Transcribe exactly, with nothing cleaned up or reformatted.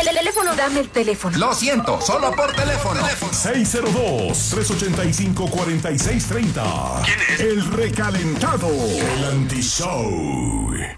teléfono, dame el teléfono. Lo siento, solo por teléfono. seis cero dos, tres ocho cinco, cuatro seis tres cero. ¿Quién es? El recalentado. El anti-show.